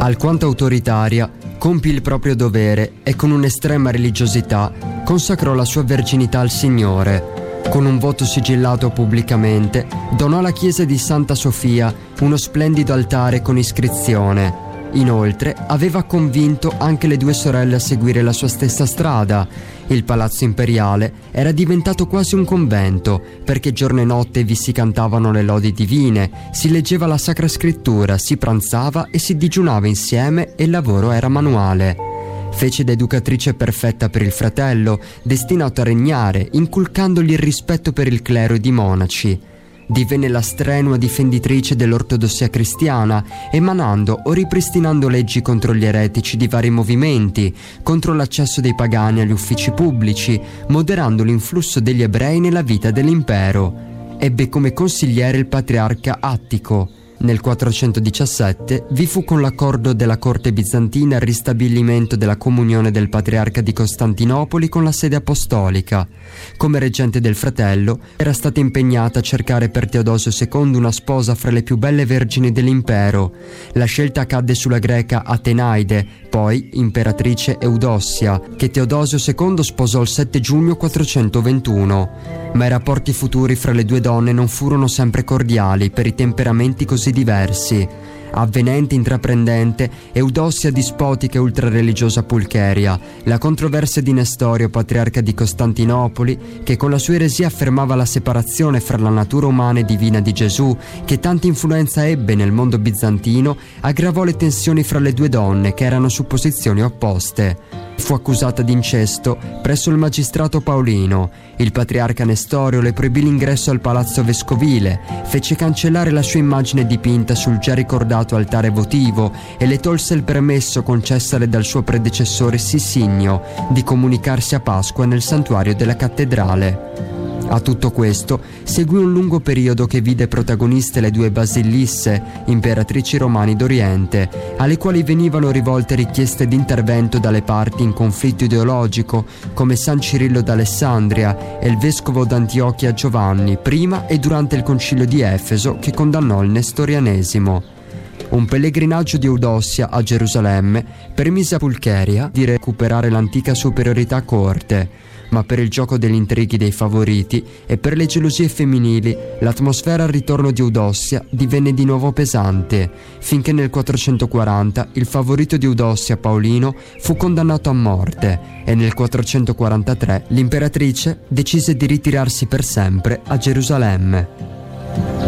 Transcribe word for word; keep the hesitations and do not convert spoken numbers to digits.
alquanto autoritaria, compì il proprio dovere e con un'estrema religiosità consacrò la sua verginità al Signore. Con un voto sigillato pubblicamente, donò alla chiesa di Santa Sofia uno splendido altare con iscrizione. Inoltre aveva convinto anche le due sorelle a seguire la sua stessa strada. Il palazzo imperiale era diventato quasi un convento, perché giorno e notte vi si cantavano le lodi divine, si leggeva la Sacra Scrittura, si pranzava e si digiunava insieme e il lavoro era manuale. Fece da educatrice perfetta per il fratello, destinato a regnare, inculcandogli il rispetto per il clero ed i monaci. Divenne la strenua difenditrice dell'ortodossia cristiana, emanando o ripristinando leggi contro gli eretici di vari movimenti, contro l'accesso dei pagani agli uffici pubblici, moderando l'influsso degli ebrei nella vita dell'impero. Ebbe come consigliere il patriarca Attico. Nel quattrocentodiciassette vi fu con l'accordo della corte bizantina il ristabilimento della comunione del patriarca di Costantinopoli con la sede apostolica. Come reggente del fratello era stata impegnata a cercare per Teodosio secondo una sposa fra le più belle vergini dell'impero. La scelta cadde sulla greca Atenaide, poi imperatrice Eudossia, che Teodosio secondo sposò il sette giugno quattrocentoventuno. Ma i rapporti futuri fra le due donne non furono sempre cordiali per i temperamenti così diversi. Avvenente, intraprendente, Eudossia dispotica e ultrareligiosa Pulcheria, la controversia di Nestorio, patriarca di Costantinopoli, che con la sua eresia affermava la separazione fra la natura umana e divina di Gesù, che tanta influenza ebbe nel mondo bizantino, aggravò le tensioni fra le due donne che erano su posizioni opposte. Fu accusata di incesto presso il magistrato Paolino. Il patriarca Nestorio le proibì l'ingresso al palazzo vescovile, fece cancellare la sua immagine dipinta sul già ricordato altare votivo e le tolse il permesso concessale dal suo predecessore Sissigno di comunicarsi a Pasqua nel santuario della cattedrale. A tutto questo seguì un lungo periodo che vide protagoniste le due Basilisse, imperatrici romani d'Oriente, alle quali venivano rivolte richieste di intervento dalle parti in conflitto ideologico, come San Cirillo d'Alessandria e il vescovo d'Antiochia Giovanni, prima e durante il concilio di Efeso che condannò il nestorianesimo. Un pellegrinaggio di Eudossia a Gerusalemme permise a Pulcheria di recuperare l'antica superiorità corte, ma per il gioco degli intrighi dei favoriti e per le gelosie femminili l'atmosfera al ritorno di Eudossia divenne di nuovo pesante, finché nel quattrocentoquaranta il favorito di Eudossia, Paolino, fu condannato a morte e nel quattrocentoquarantatré l'imperatrice decise di ritirarsi per sempre a Gerusalemme.